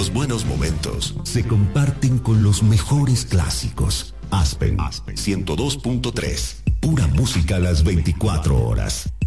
los buenos momentos se comparten con los mejores clásicos. Aspen 102.3. Pura música a las 24 horas.